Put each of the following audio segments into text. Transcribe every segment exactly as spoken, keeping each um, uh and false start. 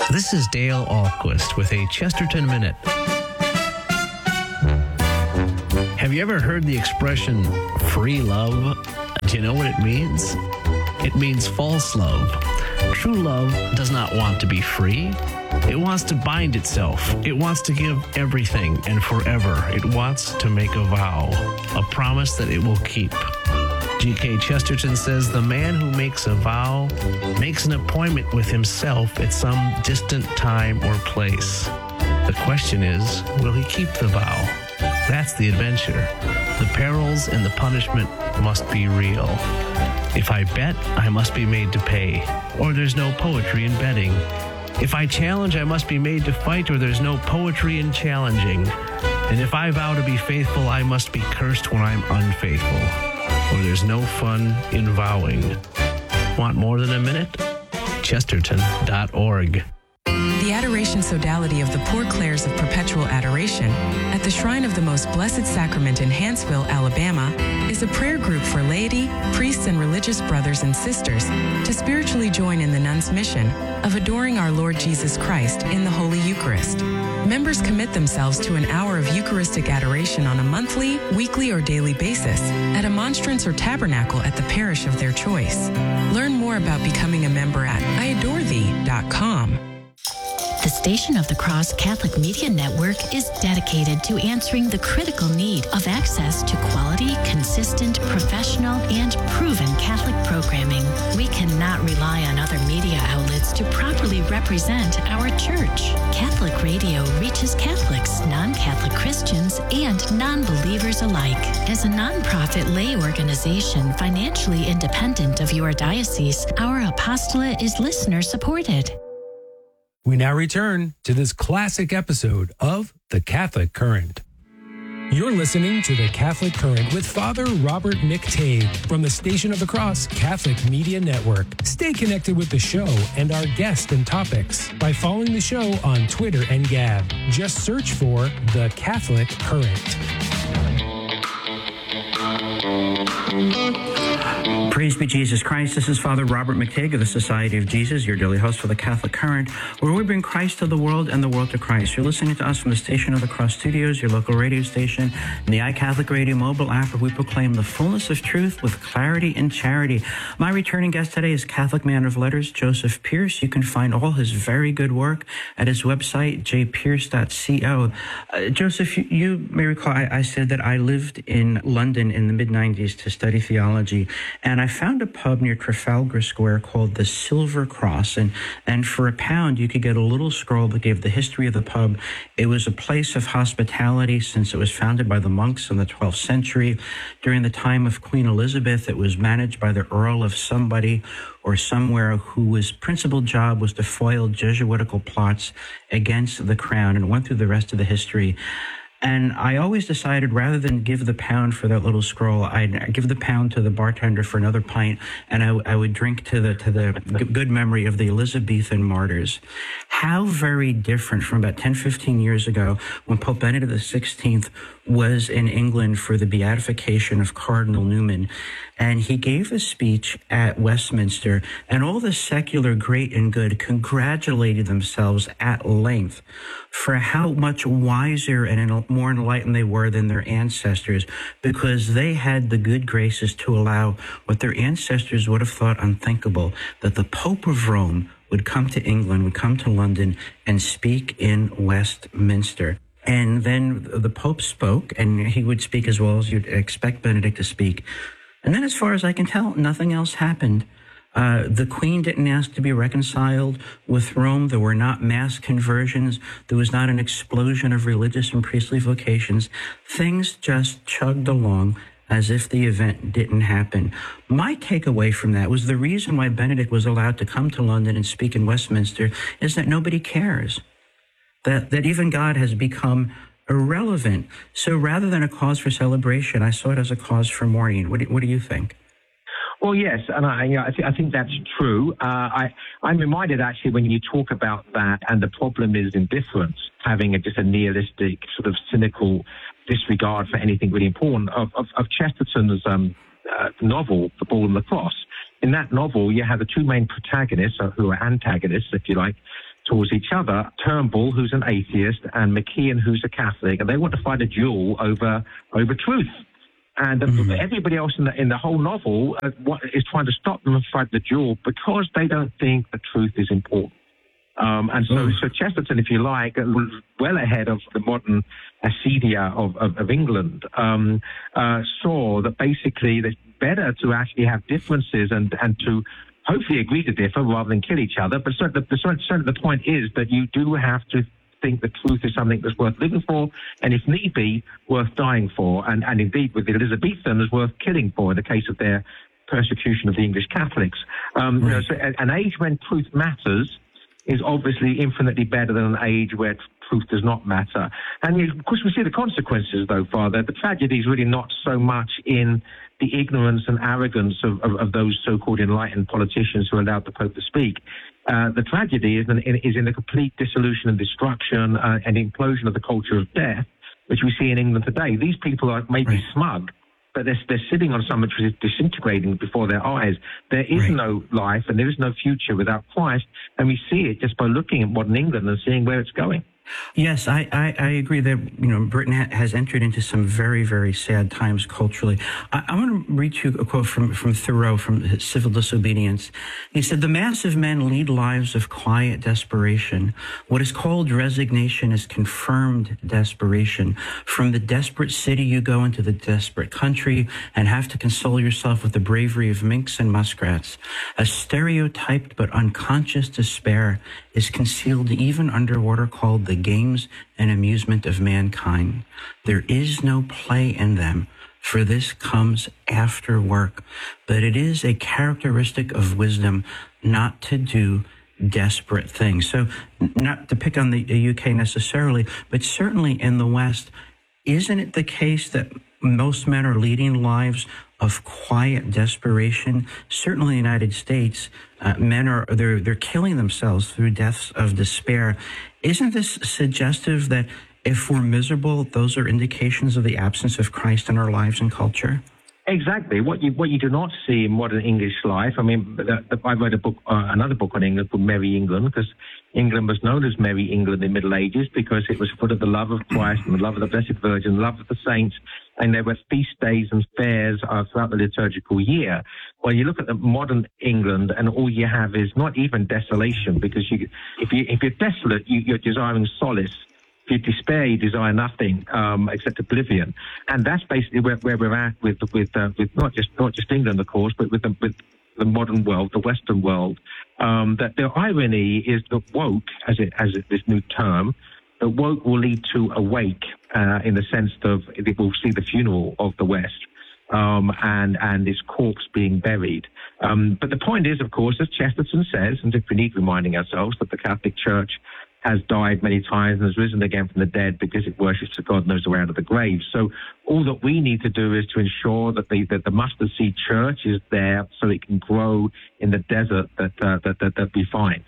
This is Dale Ahlquist with a Chesterton Minute. Have you ever heard the expression free love? Do you know what it means? It means false love. True love does not want to be free. It wants to bind itself. It wants to give everything and forever. It wants to make a vow, a promise that it will keep. G K Chesterton says the man who makes a vow makes an appointment with himself at some distant time or place. The question is, will he keep the vow? That's the adventure. The perils and the punishment must be real. If I bet, I must be made to pay, or there's no poetry in betting. If I challenge, I must be made to fight, or there's no poetry in challenging. And if I vow to be faithful, I must be cursed when I'm unfaithful, or there's no fun in vowing. Want more than a minute? Chesterton dot org. The Adoration Sodality of the Poor Clares of Perpetual Adoration at the Shrine of the Most Blessed Sacrament in Hanceville, Alabama, is a prayer group for laity, priests, and religious brothers and sisters to spiritually join in the nuns' mission of adoring our Lord Jesus Christ in the Holy Eucharist. Members commit themselves to an hour of Eucharistic adoration on a monthly, weekly, or daily basis at a monstrance or tabernacle at the parish of their choice. Learn more about becoming a member at I adore thee dot com. The Station of the Cross Catholic Media Network is dedicated to answering the critical need of access to quality, consistent, professional, and proven Catholic programming. We cannot rely on other media outlets to properly represent our church. Catholic radio reaches Catholics, non-Catholic Christians, and non-believers alike. As a nonprofit lay organization financially independent of your diocese, our apostolate is listener-supported. We now return to this classic episode of The Catholic Current. You're listening to The Catholic Current with Father Robert McTague from the Station of the Cross Catholic Media Network. Stay connected with the show and our guests and topics by following the show on Twitter and Gab. Just search for The Catholic Current. Praise be Jesus Christ. This is Father Robert McTague of the Society of Jesus, your daily host for the Catholic Current, where we bring Christ to the world and the world to Christ. You're listening to us from the Station of the Cross Studios, your local radio station, and the iCatholic Radio mobile app, where we proclaim the fullness of truth with clarity and charity. My returning guest today is Catholic man of letters, Joseph Pearce. You can find all his very good work at his website, j pearce dot co. Uh, Joseph, you, you may recall I, I said that I lived in London in the mid nineties to study theology, and I found a pub near Trafalgar Square called the Silver Cross, and, and for a pound you could get a little scroll that gave the history of the pub. It was a place of hospitality since it was founded by the monks in the twelfth century. During the time of Queen Elizabeth, it was managed by the Earl of somebody or somewhere whose principal job was to foil Jesuitical plots against the crown, and went through the rest of the history. And I always decided, rather than give the pound for that little scroll, I'd give the pound to the bartender for another pint, and I, I would drink to the to the good memory of the Elizabethan martyrs. How very different from about ten, fifteen years ago, when Pope Benedict the sixteenth was in England for the beatification of Cardinal Newman. And he gave a speech at Westminster, and all the secular great and good congratulated themselves at length for how much wiser and more enlightened they were than their ancestors, because they had the good graces to allow what their ancestors would have thought unthinkable, that the Pope of Rome would come to England, would come to London, and speak in Westminster. And then the Pope spoke, and he would speak as well as you'd expect Benedict to speak. And then, as far as I can tell, nothing else happened. Uh, the Queen didn't ask to be reconciled with Rome. There were not mass conversions. There was not an explosion of religious and priestly vocations. Things just chugged along as if the event didn't happen. My takeaway from that was the reason why Benedict was allowed to come to London and speak in Westminster is that nobody cares. That, that even God has become irrelevant. So rather than a cause for celebration, I saw it as a cause for mourning. What do, what do you think? Well, yes, and I, you know, I, th- I think that's true. Uh, I, I'm reminded, actually, when you talk about that, and the problem is indifference, having a, just a nihilistic, sort of cynical disregard for anything really important, of, of, of Chesterton's um, uh, novel, The Ball and the Cross. In that novel, you have the two main protagonists, uh, who are antagonists, if you like, towards each other, Turnbull, who's an atheist, and McKeon, who's a Catholic, and they want to fight a duel over over truth. And mm-hmm. everybody else in the in the whole novel uh, what, is trying to stop them and fight the duel because they don't think the truth is important. Um, and so, mm. so Chesterton, if you like, was well ahead of the modern acedia of, of, of England, um, uh, saw that basically it's better to actually have differences and, and to hopefully agree to differ rather than kill each other. But certainly the, certainly the point is that you do have to think the truth is something that's worth living for, and if need be, worth dying for. And, and indeed, with the Elizabethans, worth killing for in the case of their persecution of the English Catholics. Um, right. you know, so an age when truth matters is obviously infinitely better than an age where t- truth does not matter. And you, of course, we see the consequences, though, Father. The tragedy is really not so much in the ignorance and arrogance of, of, of those so-called enlightened politicians who allowed the Pope to speak. Uh, the tragedy is in, is in the complete dissolution and destruction uh, and implosion of the culture of death, which we see in England today. These people are maybe right. smug, but they're, they're sitting on something which is disintegrating before their eyes. There is right. no life and there is no future without Christ, and we see it just by looking at modern England and seeing where it's going. Yes, I, I, I agree that, you know, Britain ha- has entered into some very, very sad times culturally. I, I want to read you a quote from, from Thoreau from Civil Disobedience. He said, "The mass of men lead lives of quiet desperation. What is called resignation is confirmed desperation. From the desperate city you go into the desperate country and have to console yourself with the bravery of minks and muskrats. A stereotyped but unconscious despair is concealed even under what are called the games and amusement of mankind. There is no play in them, for this comes after work. But it is a characteristic of wisdom not to do desperate things." So not to pick on the U K necessarily, but certainly in the West, isn't it the case that most men are leading lives of quiet desperation? Certainly in the United States, uh, men are they're they're killing themselves through deaths of despair. Isn't this suggestive that if we're miserable, those are indications of the absence of Christ in our lives and culture? Exactly. What you what you do not see in modern English life. I mean, the, the, I read a book, uh, another book on England called Merry England, because England was known as Merry England in the Middle Ages because it was full of the love of Christ and the love of the Blessed Virgin, the love of the saints, and there were feast days and fairs uh, throughout the liturgical year. Well, you look at the modern England, and all you have is not even desolation, because you, if you if you're desolate, you, you're desiring solace. If you despair, you desire nothing um, except oblivion, and that's basically where, where we're at with with uh, with not just not just England, of course, but with the with the modern world, the Western world. Um, that the irony is that woke, as it as it, this new term, that woke will lead to awake uh, in the sense of it will see the funeral of the West. Um, and, and its corpse being buried. Um, but the point is, of course, as Chesterton says, and if we need reminding ourselves, that the Catholic Church has died many times and has risen again from the dead because it worships the God knows the way out of the grave. So all that we need to do is to ensure that the, that the mustard seed church is there so it can grow in the desert that, uh, that, that, that we find.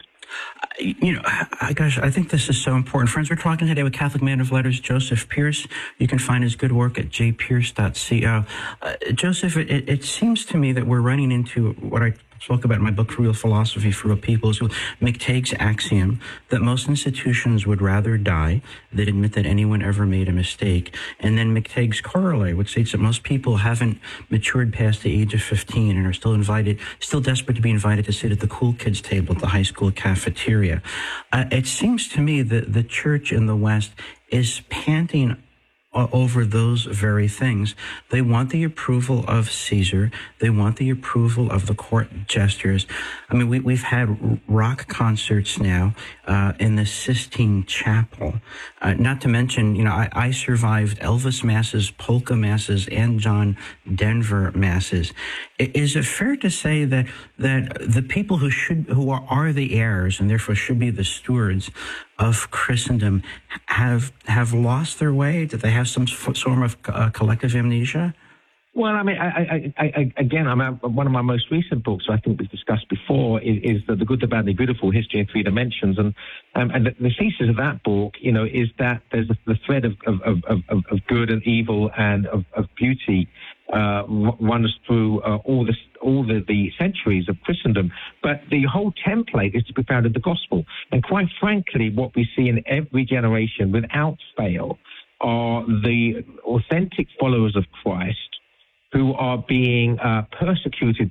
You know, I, gosh, I think this is so important. Friends, we're talking today with Catholic man of letters, Joseph Pearce. You can find his good work at j pearce dot co. Uh, Joseph, it, it seems to me that we're running into what I spoke about in my book, Real Philosophy for Real Peoples, with McTague's axiom that most institutions would rather die than admit that anyone ever made a mistake. And then McTague's corollary, which states that most people haven't matured past the age of fifteen and are still invited, still desperate to be invited to sit at the cool kids' table at the high school cafeteria. Uh, it seems to me that the church in the West is panting over those very things. They want the approval of Caesar. They want the approval of the court jesters. I mean, we, we've had rock concerts now uh, in the Sistine Chapel. Uh, not to mention, you know, I, I survived Elvis masses, polka masses, and John Denver masses. Is it fair to say that that the people who should, who are, are the heirs and therefore should be the stewards of Christendom have have lost their way? Do they have some sort of uh, collective amnesia? Well, I mean, I, I, I, again, I'm one of my most recent books, I think we've discussed before, is, is the, the Good, the Bad, and the Beautiful: History in Three Dimensions, and um, and the, the thesis of that book, you know, is that there's a, the thread of of, of, of of good and evil and of, of beauty uh, runs through uh, all the all the, the centuries of Christendom. But the whole template is to be found in the gospel. And quite frankly, what we see in every generation, without fail, are the authentic followers of Christ who are being uh, persecuted